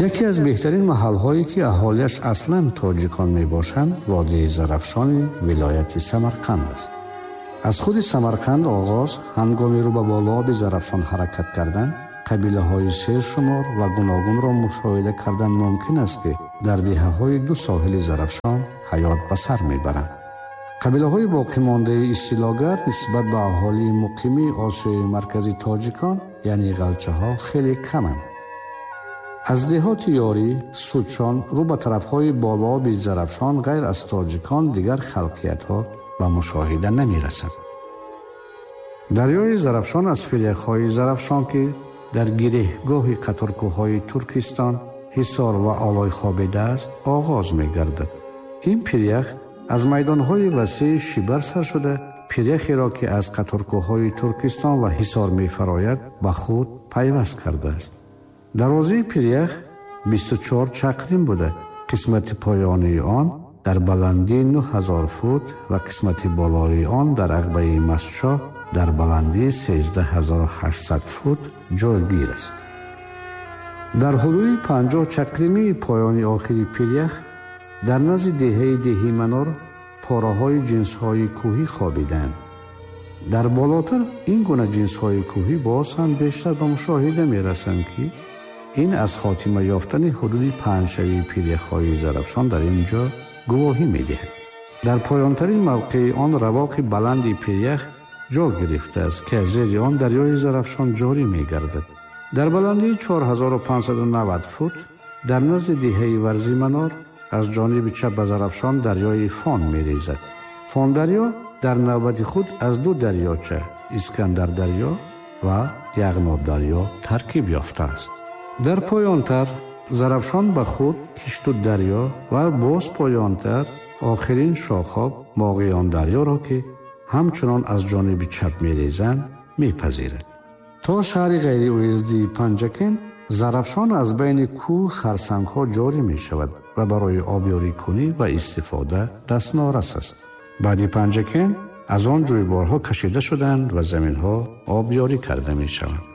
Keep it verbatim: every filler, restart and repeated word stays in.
یکی از بهترین محل‌هایی که اهالیش اصلاً تاجیکان میباشند وادی زرافشان ولایت سمرقند است. از خود سمرقند آغاز هنگامی رو به بالا آب زرافشان حرکت کردن قبیله های سیر شمار و گوناگون را مشاهده کردن ممکن است که در دهه های دو ساحل زرافشان حیات به سر میبرند. قبیله های باقی مانده اصطلاحگر نسبت به اهالی مقیمی آسیای مرکزی تاجیکان یعنی غلچه ها خیلی کمند. از دهات یاری سودشان رو به طرف های بالا آب زرافشان غیر از تاجیکان دیگر خلقیت ها و مشاهده نمی رسند. دریای زرافشان از فریخ‌های زرافشان که در گرهگاه قطارکوه‌های ترکستان، حصار و آلای خوابیده است آغاز می گردد. این پریخ از میدان‌های وسیع شیبر سر شده پریخی را که از قطارکوه‌های ترکستان و حصار می فراید به خود پیوست کرده است. درازی پریخ بیست و چهار چقریم بوده. قسمت پایانی آن در بلندی نه هزار فوت و قسمت بالای آن در عقبه مسجد در بلندی سیزده هزار و هشتصد فوت جایگیر است. در حدود پنجاه چقریمی پایانی آخری پریخ در نزد دهه دهی منار پاره‌های جنس‌های کوهی خوابیدند. در بالاتر این گونه جنس‌های کوهی باز هم بیشتر به مشاهده می‌رسند که این از خاتمه یافتن حدود پنج شوی پریخ‌های زرافشان در اینجا گواهی می‌دهد. در پایانترین موقع آن رواق بلند پریخ جا گرفته است که از زیر آن دریای زرافشان جاری می‌گردد. در بلندی چهار هزار و پانصد و نود فوت در نزد دهه ورزی منار از جانب چپ به زرافشان دریای فان می‌ریزد. فان دریا در نوبت خود از دو دریاچه اسکندر دریا و یغناب دریا ترکیب یافته است. در پایانتر زرافشان به خود کشت دریا و باز پایانتر آخرین شاخاب ماغیان دریا را که همچنان از جانب چپ می‌ریزند می‌پذیرد. تا شهر غیر اویزدی پنجکن زرافشان از بین کوه خرسنگ‌ها جاری می‌شود و برای آبیاری کنی و استفاده دستنارس است. بعد پنجکن از آن جویبارها کشیده شدند و زمین‌ها آبیاری کرده می‌شوند.